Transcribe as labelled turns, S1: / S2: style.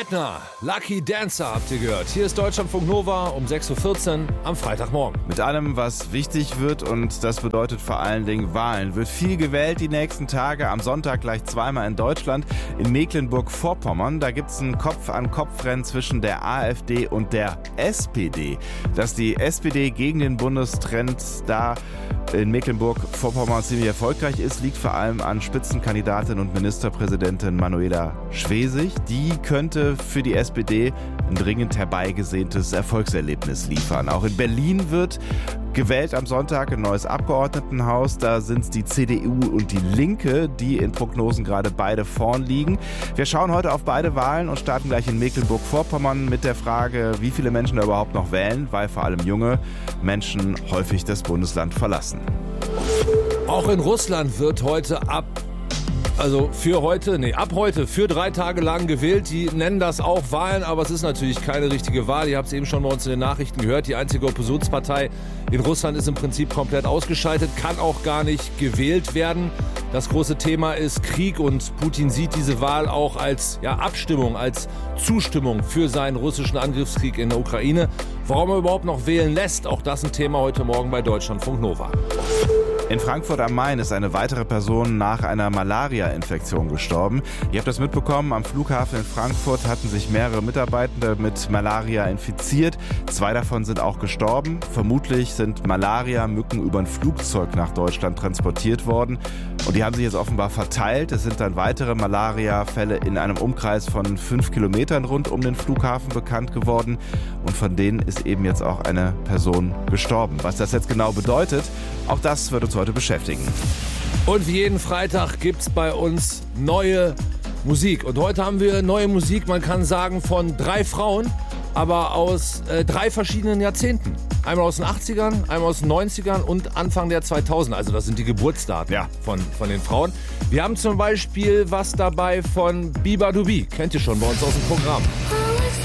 S1: Leitner, Lucky Dancer habt ihr gehört. Hier ist Deutschlandfunk Nova um 6.14 Uhr am Freitagmorgen.
S2: Mit allem, was wichtig wird, und das bedeutet vor allen Dingen Wahlen. Wird viel gewählt die nächsten Tage. Am Sonntag gleich zweimal in Deutschland. In Mecklenburg-Vorpommern, da gibt es ein Kopf-an-Kopf-Rennen zwischen der AfD und der SPD. Dass die SPD gegen den Bundestrend da in Mecklenburg-Vorpommern ziemlich erfolgreich ist, liegt vor allem an Spitzenkandidatin und Ministerpräsidentin Manuela Schwesig. Die könnte für die SPD ein dringend herbeigesehntes Erfolgserlebnis liefern. Auch in Berlin wird gewählt am Sonntag ein neues Abgeordnetenhaus. Da sind es die CDU und die Linke, die in Prognosen gerade beide vorn liegen. Wir schauen heute auf beide Wahlen und starten gleich in Mecklenburg-Vorpommern mit der Frage, wie viele Menschen da überhaupt noch wählen, weil vor allem junge Menschen häufig das Bundesland verlassen.
S1: Auch in Russland wird heute ab heute für 3 Tage lang gewählt. Die nennen das auch Wahlen, aber es ist natürlich keine richtige Wahl. Ihr habt es eben schon bei uns in den Nachrichten gehört. Die einzige Oppositionspartei in Russland ist im Prinzip komplett ausgeschaltet, kann auch gar nicht gewählt werden. Das große Thema ist Krieg und Putin sieht diese Wahl auch als Abstimmung, als Zustimmung für seinen russischen Angriffskrieg in der Ukraine. Warum er überhaupt noch wählen lässt, auch das ein Thema heute Morgen bei Deutschlandfunk Nova.
S2: In Frankfurt am Main ist eine weitere Person nach einer Malaria-Infektion gestorben. Ihr habt das mitbekommen, am Flughafen in Frankfurt hatten sich mehrere Mitarbeitende mit Malaria infiziert. 2 davon sind auch gestorben. Vermutlich sind Malaria-Mücken über ein Flugzeug nach Deutschland transportiert worden. Und die haben sich jetzt offenbar verteilt. Es sind dann weitere Malaria-Fälle in einem Umkreis von 5 Kilometern rund um den Flughafen bekannt geworden. Und von denen ist eben jetzt auch eine Person gestorben. Was das jetzt genau bedeutet, auch das wird uns heute beschäftigen.
S1: Und wie jeden Freitag gibt es bei uns neue Musik. Und heute haben wir neue Musik, man kann sagen, von 3 Frauen, aber aus 3 verschiedenen Jahrzehnten. Einmal aus den 80ern, einmal aus den 90ern und Anfang der 2000er. Also das sind die Geburtsdaten von den Frauen. Wir haben zum Beispiel was dabei von Biba Dubi. Kennt ihr schon bei uns aus dem Programm.